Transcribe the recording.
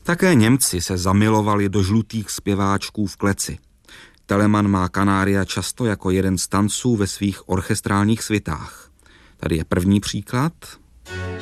Také Němci se zamilovali do žlutých zpěváčků v kleci. Telemann má kanária často jako jeden z tanců ve svých orchestrálních svitách. Tady je první příklad.